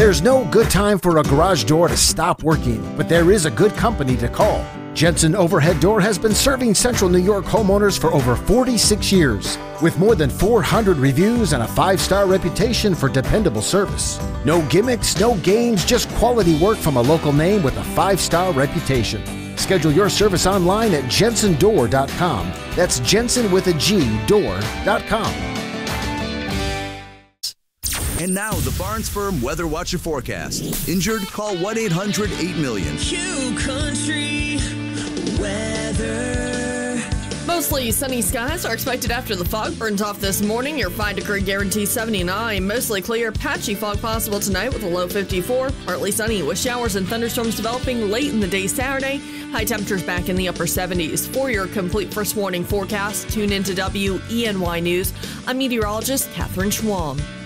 There's no good time for a garage door to stop working, but there is a good company to call. Jensen Overhead Door has been serving Central New York homeowners for over 46 years, with more than 400 reviews and a 5-star reputation for dependable service. No gimmicks, no games, just quality work from a local name with a 5-star reputation. Schedule your service online at jensendoor.com. That's Jensen with a G, door.com. And now the Barnes Firm Weather Watcher forecast. Injured? Call 1-800-8-million. Q Country weather. Mostly sunny skies are expected after the fog burns off this morning. Your 5-degree guarantee 79. Mostly clear, patchy fog possible tonight with a low 54. Partly sunny with showers and thunderstorms developing late in the day Saturday. High temperatures back in the upper 70s. For your complete first warning forecast, tune into WENY News. I'm meteorologist Catherine Schwam.